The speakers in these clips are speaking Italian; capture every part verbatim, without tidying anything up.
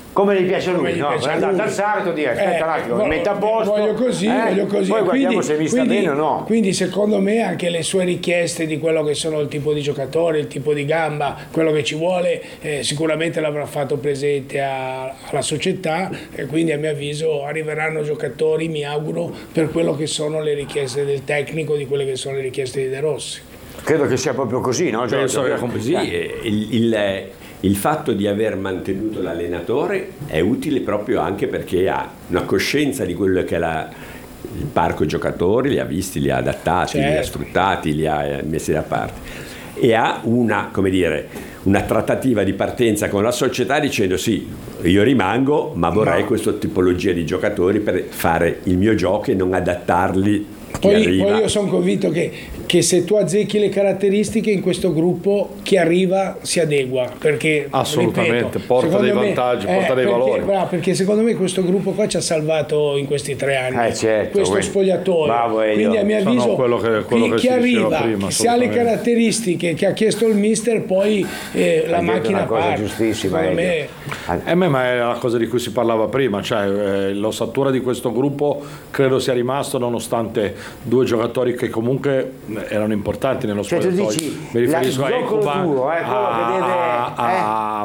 come gli piace a lui, Come gli no? piace a Andare lui. dal sabato dire aspetta Eh, un attimo, vo- mi metta a posto, voglio così, eh? voglio così. Poi E guardiamo quindi- se mi sta quindi- bene o no. Quindi secondo me anche le sue richieste di quello che sono il tipo di giocatore, il tipo di gamba, quello che ci vuole, eh, sicuramente l'avrà fatto presente a- alla società, e quindi a mio avviso arriveranno giocatori, mi auguro, per quello che sono le richieste del tecnico, di quelle che sono le richieste di De Rossi. Credo che sia proprio così, no? Penso che Giorgio? così, eh, il, il- il fatto di aver mantenuto l'allenatore è utile proprio anche perché ha una coscienza di quello che è la, il parco giocatori, li ha visti, li ha adattati, li ha Certo. sfruttati, li ha eh, messi da parte e ha una, come dire, una trattativa di partenza con la società dicendo sì, io rimango ma vorrei Ma- questa tipologia di giocatori per fare il mio gioco e non adattarli a chi Poi, arriva. poi io sono convinto che, che se tu azzecchi le caratteristiche in questo gruppo, chi arriva si adegua, perché Assolutamente, ripeto, porta secondo dei me- vantaggi, porta dei perché, valori. bravo, perché secondo me questo gruppo qua ci ha salvato in questi tre anni, Eh, certo, questo quindi- spogliatoio, bravo, Elio. quindi a mio Sono avviso quello che- quello chi, che chi si diceva arriva, prima, se ha le assolutamente. caratteristiche che ha chiesto il mister, poi eh, la Hai detto macchina una cosa parte. giustissima, Secondo Elio. me Eh, ma è la cosa di cui si parlava prima, cioè eh, l'ossatura di questo gruppo credo sia rimasto nonostante due giocatori che comunque erano importanti nello Cioè, tu spogliatoio. dici, Mi riferisco la- a il zoccolo Ekuban, tuo, eh, quello che deve- a, a,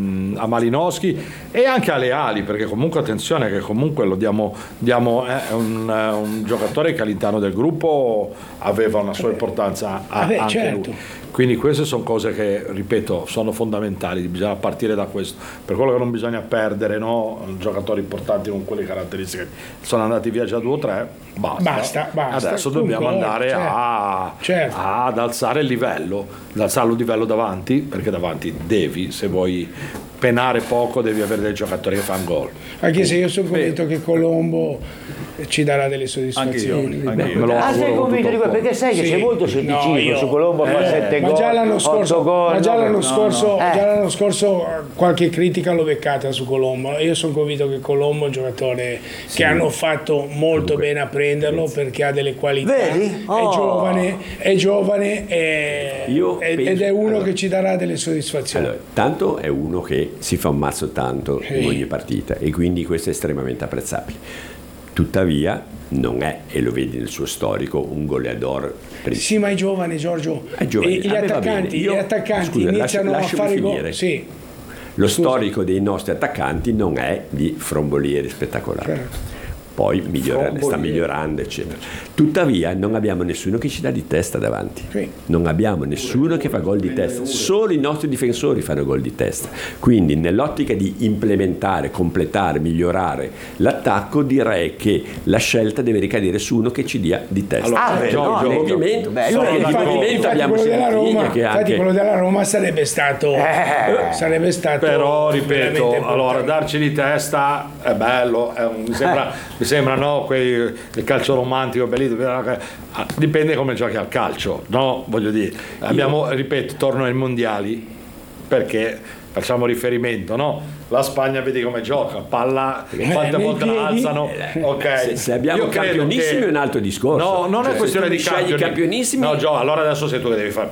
a Malinowski e anche alle ali, perché comunque attenzione che comunque lo diamo, diamo è un, è un giocatore che all'interno del gruppo aveva una sua importanza a- Vabbè, anche certo. lui. Quindi queste sono cose che, ripeto, sono fondamentali, bisogna partire da questo. Per quello che non bisogna perdere, no? Giocatori importanti con quelle caratteristiche. Sono andati via già due o tre, basta. Basta, basta. Adesso dobbiamo Concordo, andare certo. a, Certo. ad alzare il livello, ad alzare il livello davanti, perché davanti devi, se vuoi penare poco, devi avere dei giocatori che fanno gol. anche se io sono convinto che Colombo ci darà delle soddisfazioni. Beh, me lo Ah, sei auguro convinto di tutto quello? Perché sai che Sì. c'è molto scetticismo No, io- su Colombo, fa eh, sette ma gol, già l'anno otto scorso, gol, ma già no, l'anno no, scorso, no. Eh. già l'anno scorso eh, qualche critica l'ho beccata su Colombo. Io sono convinto che Colombo è un giocatore che hanno fatto molto bene a prenderlo perché ha delle qualità. Vedi? Oh. È giovane, è giovane e- Io ed penso- ed è uno allora- che ci darà delle soddisfazioni. Allora, tanto è uno che si fa un mazzo tanto in Sì. ogni partita e quindi questo è estremamente apprezzabile. Tuttavia non è, e lo vedi nel suo storico, un goleador principale. Sì, ma è giovane, Giorgio. È giovane. E gli A me va attaccanti, bene. Io- gli attaccanti scusa, iniziano lascia- a lasciami fare gol. finire. Sì, Lo storico dei nostri attaccanti non è di frombolieri spettacolari. certo. Poi migliora- sta Frombolieri. migliorando, eccetera. Tuttavia non abbiamo nessuno che ci dà di testa davanti. Sì. Non abbiamo nessuno che fa gol di testa. Solo i nostri difensori fanno gol di testa. Quindi nell'ottica di implementare, completare, migliorare l'attacco, direi che la scelta deve ricadere su uno che ci dia di testa. Allora, Ah, beh, Giorgio, no, il Elio. movimento, Beh, solo io- di infatti- movimento infatti abbiamo quello della Seraphini Roma, che infatti anche quello della Roma sarebbe stato Eh. sarebbe stato Però ripeto, veramente allora importante. darci di testa è bello, è un- mi sembra, mi sembra no, quei, il calcio romantico, bellissimo, ah, dipende come giochi al calcio, no? Voglio dire, abbiamo, ripeto, torno ai mondiali perché facciamo riferimento, no? La Spagna vedi come gioca, palla, quante nei volte la piedi. alzano, ok. se, se abbiamo Io credo campionissimi che- è un altro discorso. No, non Cioè, è questione se tu di scegli campioni- campionissimi. No, Gio, allora adesso sei tu che devi fare.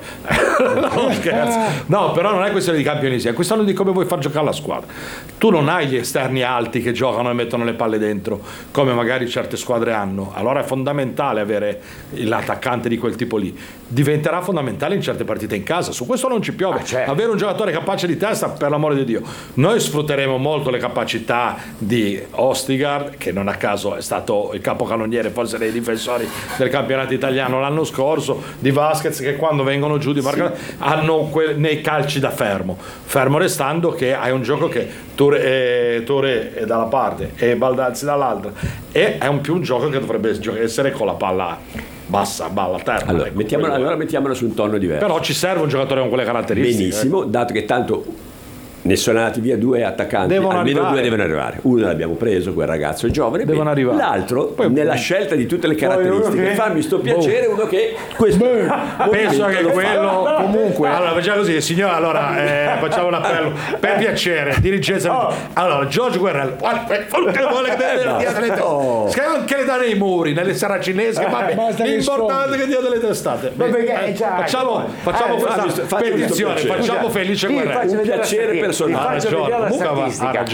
No, scherzo. No, però non è questione di campionissimi, è questione di come vuoi far giocare la squadra. Tu non hai gli esterni alti che giocano e mettono le palle dentro, come magari certe squadre hanno. Allora è fondamentale avere l'attaccante di quel tipo lì. Diventerà fondamentale in certe partite in casa. Su questo non ci piove. Ah, certo. Avere un giocatore capace di testa, per l'amore di Dio. Noi sfrutteremo molto le capacità di Ostigard, che non a caso è stato il capocannoniere forse dei difensori del campionato italiano l'anno scorso, di Vasquez, che quando vengono giù di marca hanno que- nei calci da fermo, fermo restando che hai un gioco che Touré, eh, Touré è dalla parte e Baldazzi dall'altra, e è un più un gioco che dovrebbe gio- essere con la palla bassa, balla a terra. Allora, ecco, mettiamola, quello. allora mettiamola su un tono diverso. Però ci serve un giocatore con quelle caratteristiche. Benissimo, dato che tanto ne sono andati via due attaccanti, Devono almeno arrivare. due devono arrivare. Uno l'abbiamo preso, quel ragazzo giovane, Devono bene. arrivare. L'altro, Poi- nella scelta di tutte le caratteristiche, uno che- fammi sto piacere, uno che questo Penso che lo fa. quello comunque allora facciamo così signore, allora eh, facciamo un appello per piacere dirigenza allora Giorgio Guerrero che vuole che dia delle Oh. testate anche le dà nei muri nelle saracinesche vabbè basta che l'importante è sfondi. che dia delle testate. Ma perché Eh, è già- facciamo facciamo Eh, questa fammi sto- fammi questo petizione piacere. facciamo Scusa, felice vi Guerrero faccio Un vedere la piacere statistica, personale. vi faccio vedere la Comunque va- ha statistica.